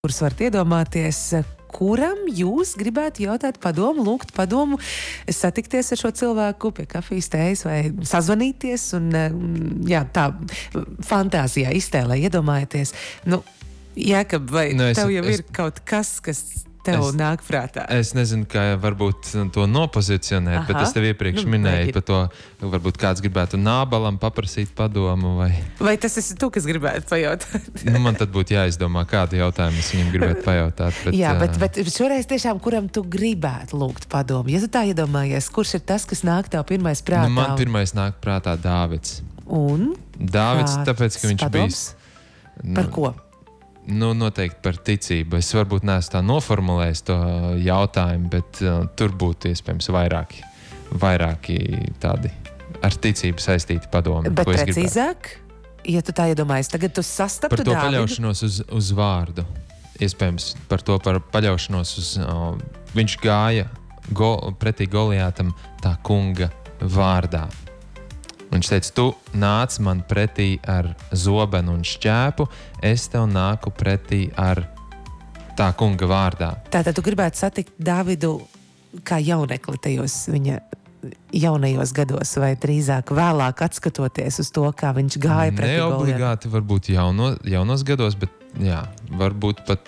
kurus varat iedomāties, kuram jūs gribētu jautāt padomu, lūgt padomu, satikties ar šo cilvēku pie kafijas, tējas vai sazvanīties un, jā, tā fantāzijā iztēlē iedomājieties. Nu, Jēkab, vai tev jau ir kaut kas tev nāk prātā? Es nezinu, kā varbūt to nopozicionēt, bet es tev iepriekš minēju par to, varbūt kāds gribētu Nābalam paprasīt padomu, vai tas esi tu, kas gribētu pajautāt? Man tad būtu jāizdomā, kādu jautājumu es viņam gribētu pajautāt. Jā, bet šoreiz tiešām, kuram tu gribētu lūgt padomu? Ja tu tā iedomājies, kurš ir tas, kas nāk tev pirmais prātā? Man pirmais nāk prātā Dāvids. Un? Dāvids, tāpēc, ka viņš padoms? Par ko? Noteikti par ticību. Es varbūt neesmu tā noformulējis to jautājumu, bet tur būtu iespējams vairāki tādi ar ticību saistīti padomi. Bet precīzāk, ja tu tā iedomājies, tagad tu sastaptu Dāvidu. Par to Dāvidu? Paļaušanos uz vārdu. Iespējams par to paļaušanos uz... viņš gāja pretī Goliātam tā kunga vārdā. Viņš teica, tu nāc man pretī ar zobenu un šķēpu, es tev nāku pretī ar tā kunga vārdā. Tātad tu gribētu satikt Dāvidu kā jaunekli tajos viņa jaunajos gados, vai drīzāk vēlāk atskatoties uz to, kā viņš gāja pretī Goliātam? Neobligāti varbūt jaunos gados, bet jā, varbūt pat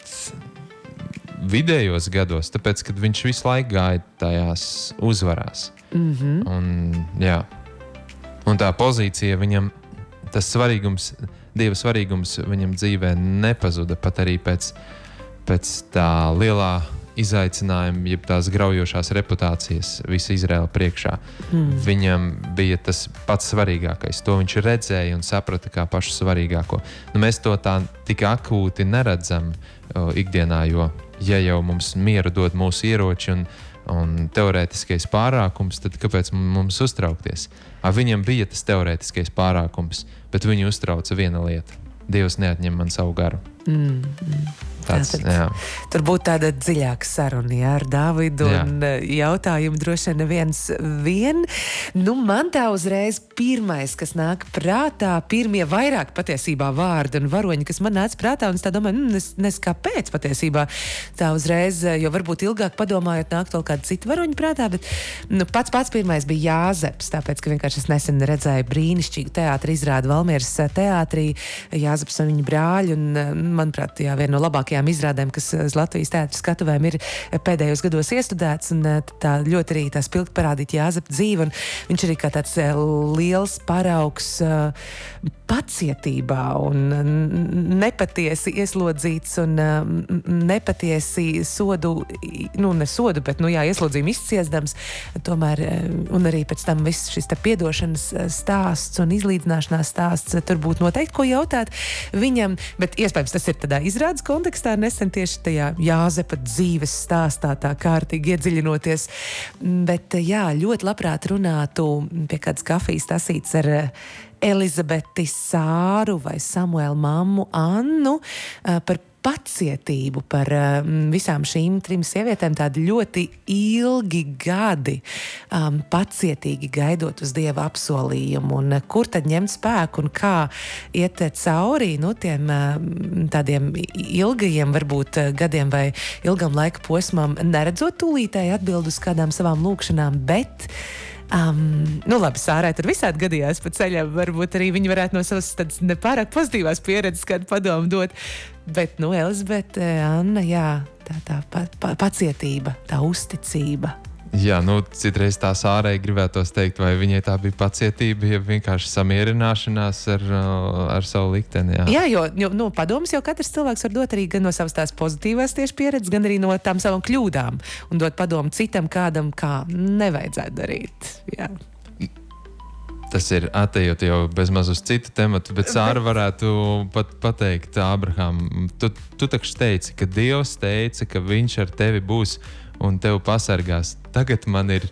vidējos gados, tāpēc, kad viņš visu laiku gāja tajās uzvarās. Un jā. Un tā pozīcija viņam, tas svarīgums, Dieva svarīgums viņam dzīvē nepazuda pat arī pēc tā lielā izaicinājuma, jeb tās graujošās reputācijas visa Izraēla priekšā. Viņam bija tas pats svarīgākais. To viņš redzēja un saprata kā pašu svarīgāko. Mēs to tā tik akūti neredzam ikdienā, jo ja jau mums mieru dod mūsu ieroči un teorētiskais pārākums, tad kāpēc mums uztraukties? Viņam bija tas teorētiskais pārākums, bet viņu uztrauca viena lieta. Dievs neatņem man savu garu. Tur būtu tāda dziļāka saruna ar Dāvidu un jautājumu droši vien neviens vien. Man tā uzreiz pirmais, kas nāk prātā, pirmie vairāk patiesībā vārdi un varoņi, kas man nāca prātā, un es tā domāju, nes kāpēc patiesībā tā uzreiz, jo varbūt ilgāk padomājot nāk vēl kādi citi varoņi prātā, bet pats pirmais bija Jāzeps, tāpēc, ka vienkārši es nesen redzēju brīnišķīgu teātri izrādi Valmieras teātrī, Jāzeps un viņa brāļi, un manuprāt, viena no labākajām izrādēm, kas uz Latvijas teātra skatuvēm ir pēdējos gados iestudēts, un tā ļoti arī tā spilgti parādīt Jāzepa dzīvi, un viņš arī kā tāds liels paraugs pacietībā un nepatiesi ieslodzīts un nepatiesi sodu, ne sodu, bet, ieslodzījumu izciesdams, tomēr, un arī pēc tam viss šis te piedošanas stāsts un izlīdzināšanās stāsts, tur būtu noteikti ko jautāt viņam, bet iespējams tas ir tādā izrādes kontekstā, nesen tieši tajā Jāzepa dzīves stāstā tā kārtīgi iedziļinoties, bet ļoti labprāt runātu pie kādas kafijas tasītes ar Elizabeti Sāru vai Samuelu mammu Annu par pacietību, par visām šīm 3 sievietēm, tādi ļoti ilgi gadi pacietīgi gaidot uz Dieva apsolījumu, un kur tad ņemt spēku un kā iet cauri tiem tādiem ilgajiem varbūt gadiem vai ilgam laika posmam, neredzot tūlītēji atbildu uz kādām savām lūkšanām, bet labi, Sārai tur visādi gadījās pa ceļam, varbūt arī viņi varētu no savas tādas nepārāk pozitīvās pieredzes kādu padomu dot, bet, Elizabete, Anna, tā pacietība, tā uzticība. Jā, citreiz tā Sārai gribētos teikt, vai viņai tā bija pacietība, ja vienkārši samierināšanās ar savu likteni. Jā, jo padomus jau katrs cilvēks var dot arī gan no savas tās pozitīvās tieši pieredzes, gan arī no tām savām kļūdām un dot padomu citam kādam, kā nevajadzētu darīt. Jā. Tas ir atejot jau bezmaz uz citu tematu, bet Sāra varētu pat pateikt Ābraham, tu taču teici, ka Dievs teica, ka viņš ar tevi būs un tevi pasargās. Tagad man ir,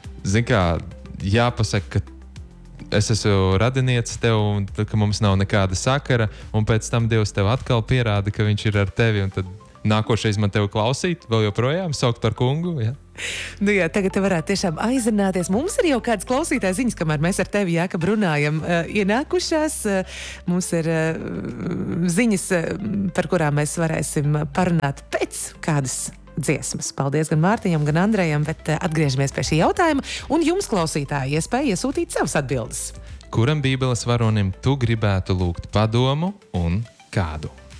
jāpasaka, ka es esmu radinieks tev un ka mums nav nekāda sakara, un pēc tam Dievs tev atkal pierāda, ka viņš ir ar tevi, un tad nākošais man tevi klausīt, vēl joprojām saukt par kungu, ja? Nu jā, tagad te varētu tiešām aizrunāties. Mums ir jau kādas klausītājas ziņas, kamēr mēs ar tevi, Jākab, runājam, ienākušās. Mums ir ziņas, par kurām mēs varēsim parunāt pēc kādas dziesmas. Paldies gan Mārtiņam, gan Andrejam, bet atgriežamies pie šī jautājuma. Un jums, klausītāji, iespēja iesūtīt savas atbildes. Kuram Bībeles varonim tu gribētu lūgt padomu un kādu?